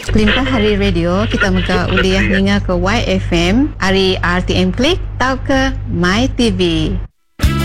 Kelimpah Hari Radio kita muka uliah ninga ke YFM, hari RTM Klik, tau ke My TV.